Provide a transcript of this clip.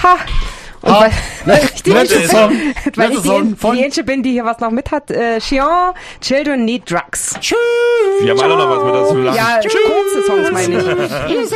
Ha! Und weil Letzter Song von... die Einzige bin, die hier was noch mit hat. Chion, Children Need Drugs. Tschüss. Wir haben alle noch was mit dazu. Ja, kurze Songs meine ich.